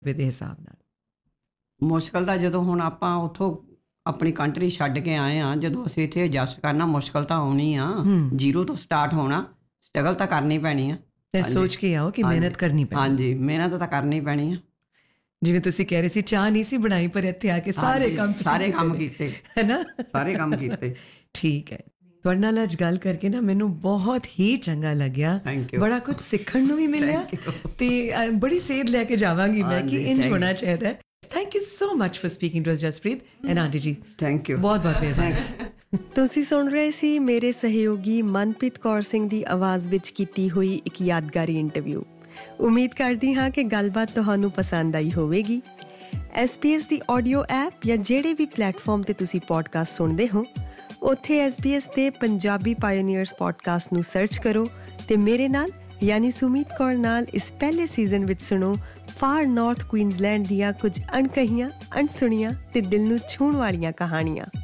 ਦੇ ਹਿਸਾਬ ਨਾਲ? ਮੁਸ਼ਕਿਲ ਤਾਂ ਜਦੋਂ ਹੁਣ ਆਪਾਂ ਉੱਥੋਂ ਆਪਣੀ ਕੰਟਰੀ ਛੱਡ ਕੇ ਆਏ ਹਾਂ, ਜਦੋਂ ਅਸੀਂ ਇੱਥੇ ਐਡਜਸਟ ਕਰਨਾ, ਮੁਸ਼ਕਿਲ ਤਾਂ ਆਉਣੀ ਆ। ਜ਼ੀਰੋ ਤੋਂ ਸਟਾਰਟ ਹੋਣਾ, ਸਟਰਗਲ ਤਾਂ ਕਰਨੀ ਪੈਣੀ ਆ। ਤੇ ਸੋਚ ਕੇ ਆਓ ਕਿ ਮਿਹਨਤ ਕਰਨੀ ਪੈਣੀ। ਹਾਂਜੀ, ਮਿਹਨਤ ਤਾਂ ਕਰਨੀ ਪੈਣੀ ਆ। ਜਿਵੇਂ ਤੁਸੀਂ ਕਹਿ ਰਹੇ ਸੀ, ਚਾਹ ਨਹੀਂ ਸੀ ਬਣਾਈ, ਪਰ ਇੱਥੇ ਆ ਕੇ ਸਾਰੇ ਕੰਮ ਕੀਤੇ, ਹੈ ਨਾ, ਸਾਰੇ ਕੰਮ ਕੀਤੇ। ਠੀਕ ਹੈ, ਤੁਹਾਡੇ ਨਾਲ ਅੱਜ ਗੱਲ ਕਰਕੇ ਨਾ ਮੈਨੂੰ ਬਹੁਤ ਹੀ ਚੰਗਾ ਲੱਗਿਆ, ਬੜਾ ਕੁਝ ਸਿੱਖਣ ਨੂੰ ਵੀ ਮਿਲਿਆ ਤੇ ਬੜੀ ਸੇਧ ਲੈ ਕੇ ਜਾਵਾਂਗੀ ਮੈਂ ਕਿ ਇੰਜ ਹੋਣਾ ਚਾਹੀਦਾ ਹੈ। Thank you so much for speaking to us, Jaspreet and Aunty ji. Thank you. ਬਹੁਤ ਬਹੁਤ ਮਿਹਰਬਾਨੀ। ਤੁਸੀਂ ਸੁਣ ਰਹੇ ਸੀ ਮੇਰੇ ਸਹਿਯੋਗੀ ਮਨਪ੍ਰੀਤ ਕੌਰ ਸਿੰਘ ਦੀ ਆਵਾਜ਼ ਵਿੱਚ ਕੀਤੀ ਹੋਈ ਇੱਕ ਯਾਦਗਾਰੀ ਇੰਟਰਵਿਊ। ਉਮੀਦ ਕਰਦੀ ਹਾਂ ਕਿ ਗੱਲਬਾਤ ਤੁਹਾਨੂੰ ਪਸੰਦ ਆਈ ਹੋਵੇਗੀ। SBS ਦੀ ਆਡੀਓ ਐਪ ਜਾਂ ਜਿਹੜੇ ਵੀ ਪਲੇਟਫਾਰਮ ਤੇ ਤੁਸੀਂ ਪੋਡਕਾਸਟ ਸੁਣਦੇ ਹੋ, ਉੱਥੇ SBS ਦੇ ਪੰਜਾਬੀ ਪਾਇਓਨੀਅਰਸ ਪੋਡਕਾਸਟ ਨੂੰ ਸਰਚ ਕਰੋ ਤੇ ਮੇਰੇ ਨਾਲ ਯਾਨੀ ਸੁਮੀਤ ਕੌਰ ਨਾਲ ਇਸ ਪਹਿਲੇ ਸੀਜ਼ਨ ਵਿੱਚ ਸੁਣੋ ਫਾਰ ਨਾਰਥ ਕੁਈਨਜ਼ਲੈਂਡ ਦੀਆਂ ਕੁਝ ਅਣਕਹੀਆਂ, ਅਣਸੁਣੀਆਂ ਤੇ ਦਿਲ ਨੂੰ ਛੂਹਣ ਵਾਲੀਆਂ ਕਹਾਣੀਆਂ।